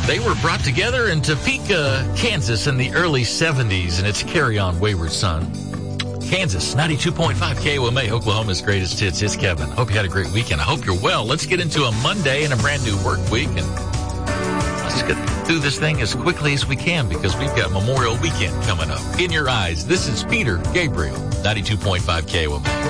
They were brought together in Topeka, Kansas in the early 70s, and it's Carry On Wayward Son. Kansas, 92.5 KOMA, Oklahoma's greatest hits. It's Kevin. Hope you had a great weekend. I hope you're well. Let's get into a Monday and a brand new work week, and let's get through this thing as quickly as we can because we've got Memorial Weekend coming up. In your eyes, this is Peter Gabriel, 92.5 KOMA.